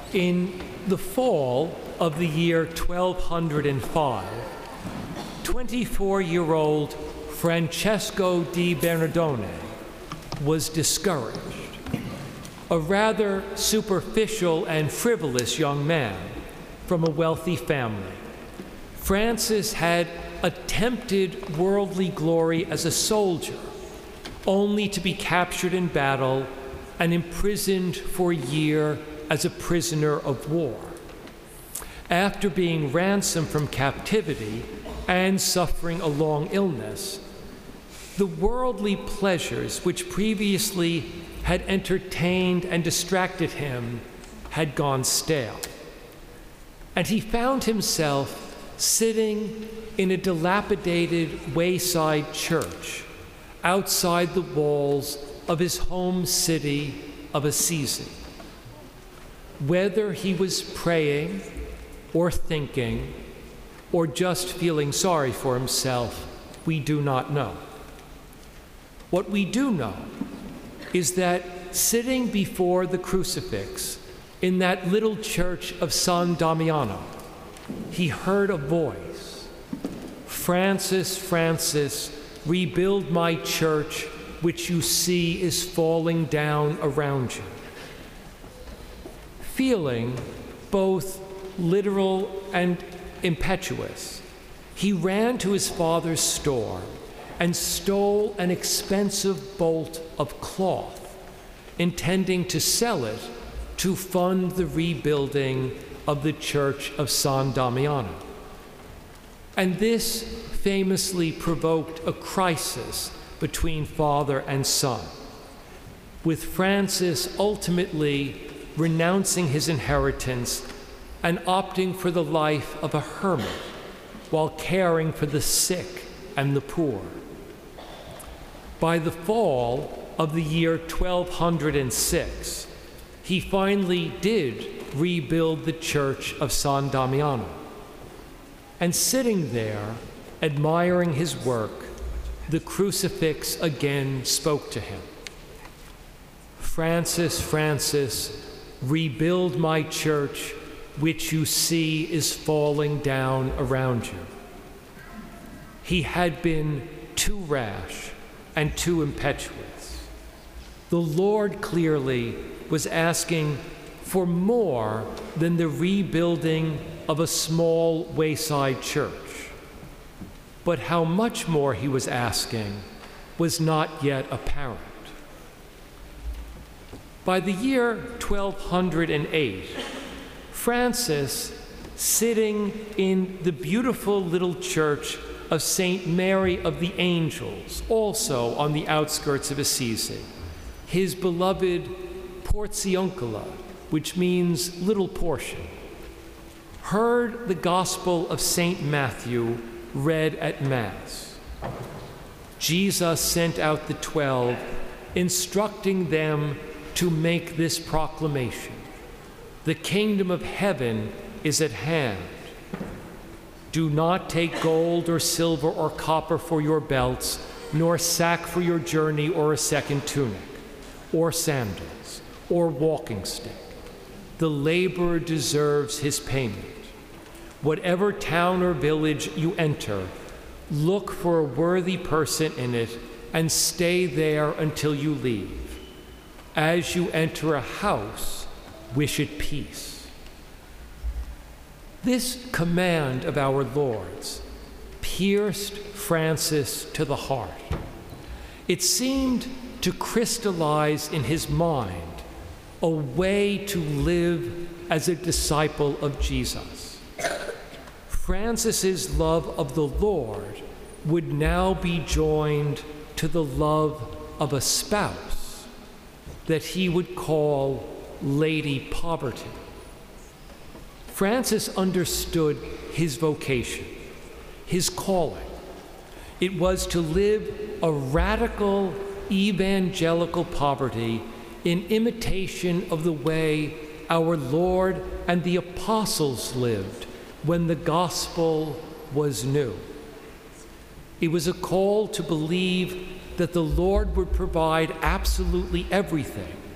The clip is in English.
In the fall of the year 1205, 24-year-old Francesco di Bernardone was discouraged. A rather superficial and frivolous young man from a wealthy family, Francis had attempted worldly glory as a soldier, only to be captured in battle and imprisoned for a year as a prisoner of war. After being ransomed from captivity and suffering a long illness, the worldly pleasures which previously had entertained and distracted him had gone stale. And he found himself sitting in a dilapidated wayside church outside the walls of his home city of Assisi. Whether he was praying or thinking or just feeling sorry for himself, we do not know. What we do know is that sitting before the crucifix in that little church of San Damiano, he heard a voice, "Francis, Francis, rebuild my church, which you see is falling down around you." Feeling both literal and impetuous, he ran to his father's store and stole an expensive bolt of cloth, intending to sell it to fund the rebuilding of the Church of San Damiano. And this famously provoked a crisis between father and son, with Francis ultimately renouncing his inheritance and opting for the life of a hermit while caring for the sick and the poor. By the fall of the year 1206, he finally did rebuild the Church of San Damiano. And sitting there, admiring his work, the crucifix again spoke to him. "Francis, Francis, rebuild my church, which you see is falling down around you." He had been too rash and too impetuous. The Lord clearly was asking for more than the rebuilding of a small wayside church. But how much more he was asking was not yet apparent. By the year 1208, Francis, sitting in the beautiful little church of St. Mary of the Angels, also on the outskirts of Assisi, his beloved Porziuncola, which means little portion, heard the Gospel of St. Matthew read at Mass. Jesus sent out the 12, instructing them to make this proclamation: "The kingdom of heaven is at hand. Do not take gold or silver or copper for your belts, nor sack for your journey, or a second tunic, or sandals, or walking stick. The laborer deserves his payment. Whatever town or village you enter, look for a worthy person in it and stay there until you leave. As you enter a house, wish it peace." This command of our Lord's pierced Francis to the heart. It seemed to crystallize in his mind a way to live as a disciple of Jesus. Francis's love of the Lord would now be joined to the love of a spouse that he would call Lady Poverty. Francis understood his vocation, his calling. It was to live a radical evangelical poverty in imitation of the way our Lord and the apostles lived when the gospel was new. It was a call to believe that the Lord would provide absolutely everything